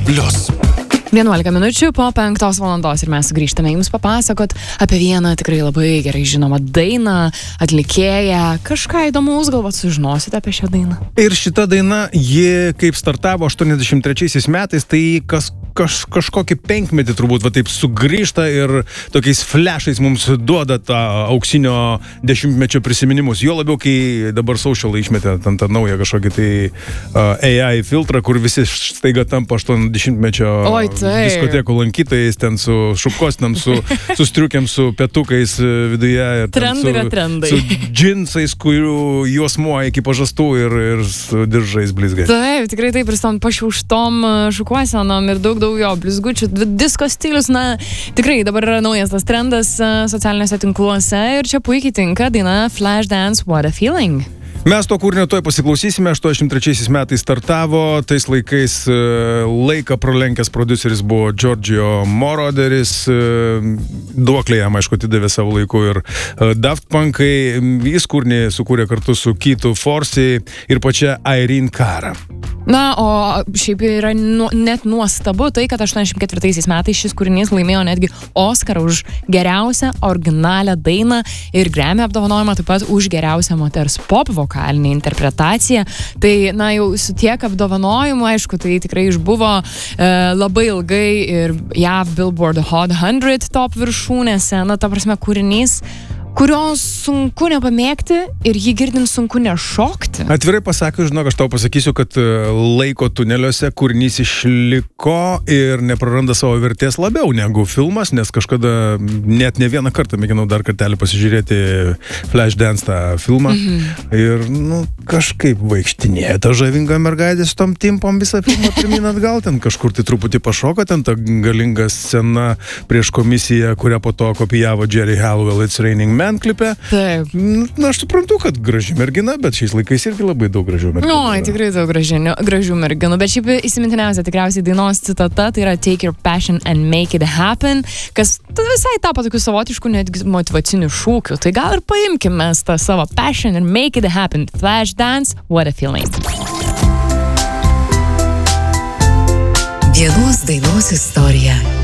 Plius. 11 minučių po 5 valandos ir mes sugrįžtame jums papasakot apie vieną tikrai labai gerai žinomą dainą, atlikėją. Kažką įdomaus galbūt sužinosite apie šią dainą. Ir šita daina, ji kaip startavo 83 metais, tai kažkokį 5 metį turbūt va taip sugrįžta ir tokiais flashais mums duoda tą auksinio 10-mečio prisiminimus. Jo labiau, kai dabar social išmetė tą naują kažkokį tai AI filtrą, kur visi staiga tampa 80-mečio diskotekų lankytojais, ten su šupkostinam, su striukiam, su petukais viduje. Trendai yra trendai. Su džinsais, kurių juosmuo iki pažastų ir su diržais blizgai. Taip, tikrai taip, ir su tom pašiauštom šukuosenom ir daug jo blizgučių. Disko stilius, na, tikrai dabar yra naujas tas trendas socialiniuose tinkluose ir čia puikiai tinka daina Flashdance What a Feeling. Mes to kūrinio tuoj pasiklausysime, 83 metais startavo, tais laikais laiką pralenkęs produceris buvo Giorgio Moroderis, duoklė jam, aišku, atidavė savo laiku ir Daft Punkai, jis kūrinį sukūrė kartu su Keithu Forsey ir pačia Irene Cara. Na, o šiaip yra net nuostabu tai, kad 84 metais šis kūrinys laimėjo netgi Oscarą už geriausią originalią dainą ir Grammy apdovanojimą taip pat už geriausią moters pop vokalinę interpretaciją. Tai, na, jau su tiek apdovanojimų, aišku, tai tikrai išbuvo labai ilgai ir JAV Billboard Hot 100 top viršūnėse. Na, ta prasme, kūrinys, kurio sunku nepamėgti ir jį girdint sunku nešokti. Atvirai pasakius, žinok, aš tau pasakysiu, kad laiko tuneliuose kūrinys išliko ir nepraranda savo vertės labiau negu filmas, nes kažkada net ne vieną kartą mėginau dar kartelį pasižiūrėti Flashdance tą filmą. Ir, kažkaip vaikštinėja ta žavinga mergaitė su tom timpom visą filmą pirmyn atgal, ten kažkur tai truputį pašoka, ten ta galinga scena prieš komisiją, kurią po to kopijavo Jerry Halliwell It's Raining Men klipe. Taip. Na, aš suprantu, kad graži mergina, bet šiais laikais irgi labai daug gražių merginų. Oi, tikrai daug gražių merginų, bet šiaip įsimintiniausia tikriausiai dainos citata, tai yra Take your passion and make it happen, kas visai tapo tokių savotiškų netgi motyvacinių šūkių. Tai gal ir paimkime tą savo passion and make it happen. Flashdance, what a feeling. Vienos dainos istorija.